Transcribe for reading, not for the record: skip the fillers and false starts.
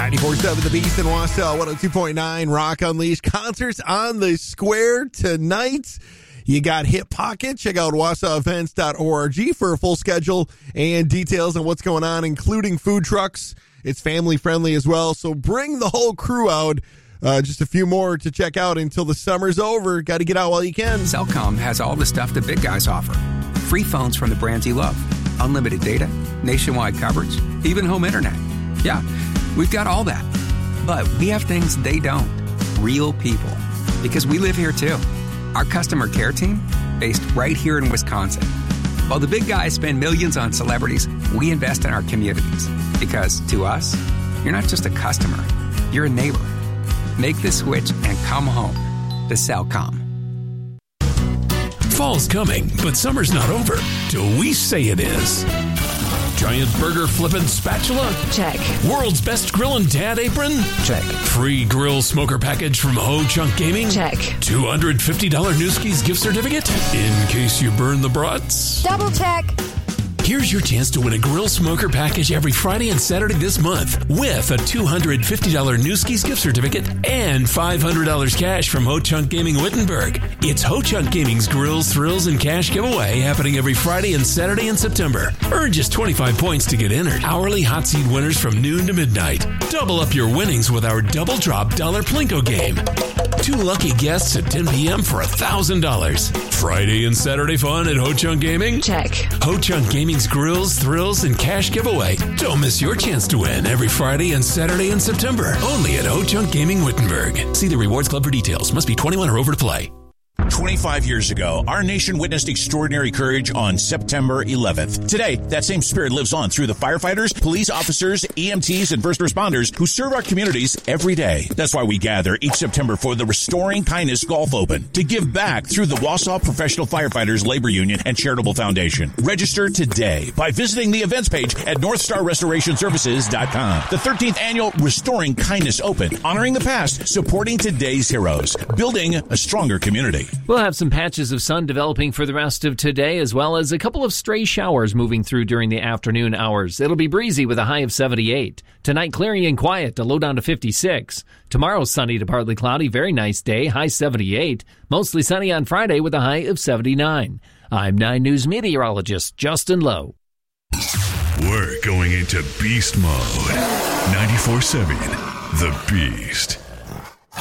94.7 The Beast in Wausau, 102.9 Rock Unleashed. Concerts on the Square tonight. You got Hip Pocket. Check out wausauevents.org for a full schedule and details on what's going on, including food trucks. It's family friendly as well, so bring the whole crew out. Just a few more to check out until the summer's over. Got to get out while you can. Cellcom has all the stuff the big guys offer. Free phones from the brands you love. Unlimited data, nationwide coverage, even home internet. Yeah, we've got all that. But we have things they don't. Real people. Because we live here too. Our customer care team, based right here in Wisconsin. While the big guys spend millions on celebrities, we invest in our communities. Because to us, you're not just a customer, you're a neighbor. Make the switch and come home to Cellcom. Fall's coming, but summer's not over till we say it is. Giant burger flippin' spatula? Check. World's best grillin' dad apron? Check. Free grill smoker package from Ho Chunk Gaming? Check. $250 Newski's gift certificate? In case you burn the brats? Double check. Here's your chance to win a grill smoker package every Friday and Saturday this month with a $250 Newski's gift certificate and $500 cash from Ho Chunk Gaming Wittenberg. It's Ho Chunk Gaming's Grills, Thrills, and Cash giveaway happening every Friday and Saturday in September. Earn just 25 points to get entered. Hourly hot seat winners from noon to midnight. Double up your winnings with our Double Drop Dollar Plinko game. 2 lucky guests at 10 p.m. for $1,000. Friday and Saturday fun at Ho Chunk Gaming? Check. Ho Chunk Gaming's Grills, Thrills, and Cash giveaway. Don't miss your chance to win every Friday and Saturday in September. Only at Ho Chunk Gaming Wittenberg. See the Rewards Club for details. Must be 21 or over to play. 25 years ago, our nation witnessed extraordinary courage on September 11th. Today, that same spirit lives on through the firefighters, police officers, EMTs, and first responders who serve our communities every day. That's why we gather each September for the Restoring Kindness Golf Open to give back through the Wausau Professional Firefighters Labor Union and Charitable Foundation. Register today by visiting the events page at NorthstarRestorationServices.com. The 13th annual Restoring Kindness Open, honoring the past, supporting today's heroes, building a stronger community. We'll have some patches of sun developing for the rest of today, as well as a couple of stray showers moving through during the afternoon hours. It'll be breezy with a high of 78. Tonight, clearing and quiet, a low down to 56. Tomorrow, sunny to partly cloudy, very nice day, high 78. Mostly sunny on Friday with a high of 79. I'm 9 News meteorologist Justin Lowe. We're going into beast mode. 94.7 The Beast.